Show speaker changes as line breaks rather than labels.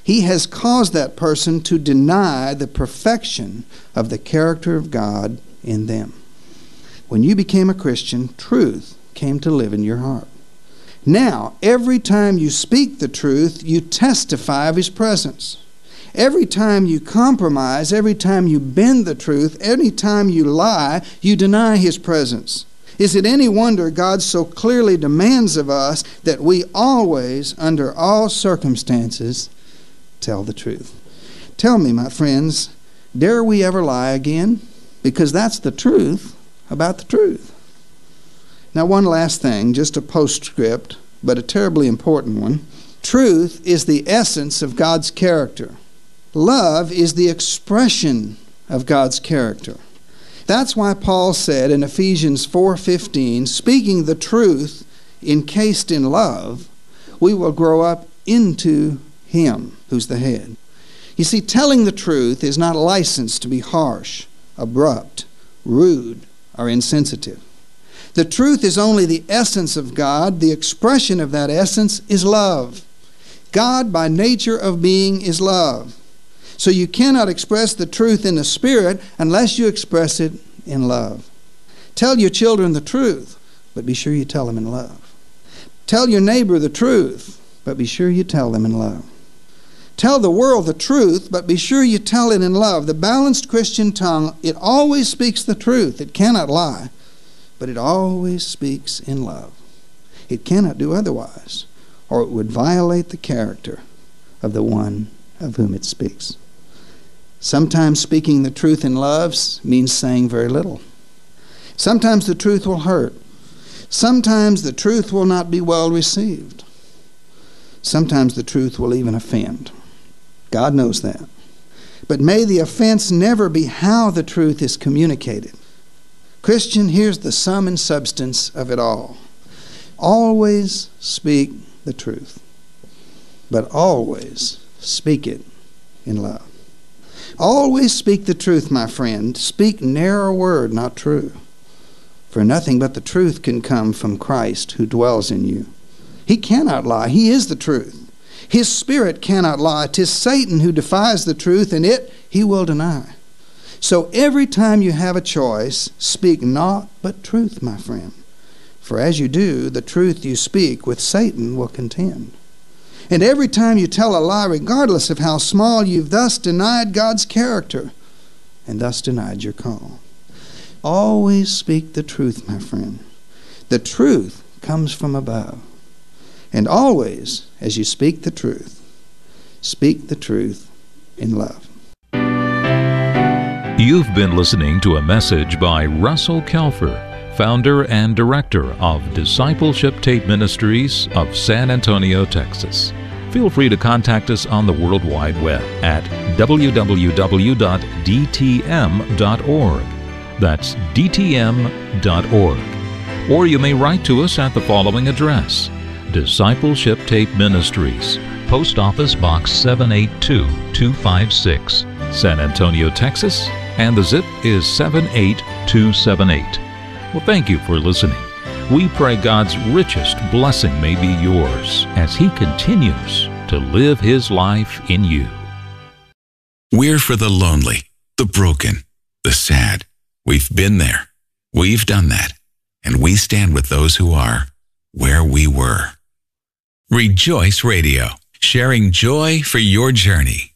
he has caused that person to deny the perfection of the character of God in them. When you became a Christian, truth came to live in your heart. Now, every time you speak the truth, you testify of His presence. Every time you compromise, every time you bend the truth, any time you lie, you deny His presence. Is it any wonder God so clearly demands of us that we always, under all circumstances, tell the truth? Tell me, my friends, dare we ever lie again? Because that's the truth about the truth. Now, one last thing, just a postscript, but a terribly important one. Truth is the essence of God's character. Love is the expression of God's character. That's why Paul said in Ephesians 4:15, speaking the truth encased in love, we will grow up into Him who's the head. You see, telling the truth is not licensed to be harsh, abrupt, rude, or insensitive. The truth is only the essence of God. The expression of that essence is love. God, by nature of being, is love. So you cannot express the truth in the Spirit unless you express it in love. Tell your children the truth, but be sure you tell them in love. Tell your neighbor the truth, but be sure you tell them in love. Tell the world the truth, but be sure you tell it in love. The balanced Christian tongue, it always speaks the truth. It cannot lie, but it always speaks in love. It cannot do otherwise, or it would violate the character of the one of whom it speaks. Sometimes speaking the truth in love means saying very little. Sometimes the truth will hurt. Sometimes the truth will not be well received. Sometimes the truth will even offend. God knows that. But may the offense never be how the truth is communicated. Christian, here's the sum and substance of it all. Always speak the truth, but always speak it in love. Always speak the truth, my friend. Speak ne'er a word not true. For nothing but the truth can come from Christ who dwells in you. He cannot lie. He is the truth. His Spirit cannot lie. 'Tis Satan who defies the truth, and it he will deny. So every time you have a choice, speak naught but truth, my friend. For as you do, the truth you speak with Satan will contend. And every time you tell a lie, regardless of how small, you've thus denied God's character and thus denied your call. Always speak the truth, my friend. The truth comes from above. And always, as you speak the truth in love.
You've been listening to a message by Russell Kelfer, founder and director of Discipleship Tape Ministries of San Antonio, Texas. Feel free to contact us on the World Wide Web at www.dtm.org. That's dtm.org. Or you may write to us at the following address: Discipleship Tape Ministries, Post Office Box 782256, San Antonio, Texas, and the zip is 78278. Well, thank you for listening. We pray God's richest blessing may be yours as He continues to live His life in you.
We're for the lonely, the broken, the sad. We've been there. We've done that. And we stand with those who are where we were. Rejoice Radio, sharing joy for your journey.